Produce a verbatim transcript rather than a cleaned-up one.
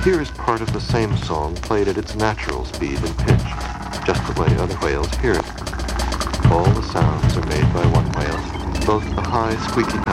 Here is part of the same song played at its natural speed and pitch, just the way other whales hear it. All the sounds are made by one whale, both the high squeaky